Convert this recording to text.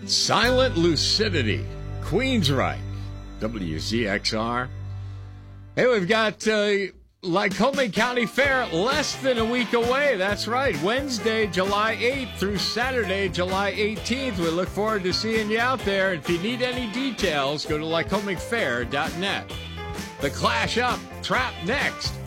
Silent Lucidity, Queensryche, WZXR. Hey, we've got Lycoming County Fair less than a week away. That's right, Wednesday, July 8th through Saturday, July 18th. We look forward to seeing you out there. If you need any details, go to lycomingfair.net. The Clash Up, Trap next.